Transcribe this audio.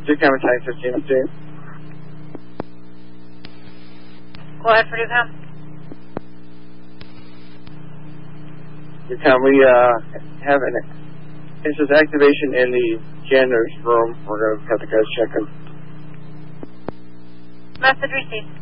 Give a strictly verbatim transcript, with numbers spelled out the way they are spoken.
Ducom Attack fifteen update. Go ahead for Ducom. Ducom, we uh, have an instance activation in the janitor's room. We're going to have the guys check them. Message received.